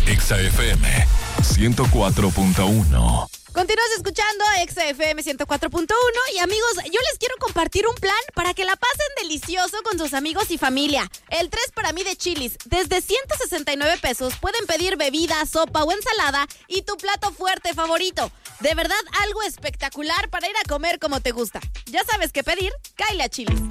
Exa FM 104.1. Continúas escuchando Exa FM 104.1 y amigos, yo les quiero compartir un plan para que la pasen delicioso con sus amigos y familia. El 3 para mí de Chili's. Desde 169 pesos pueden pedir bebida, sopa o ensalada y tu plato fuerte favorito. De verdad, algo espectacular para ir a comer como te gusta. Ya sabes qué pedir, cáele a Chili's.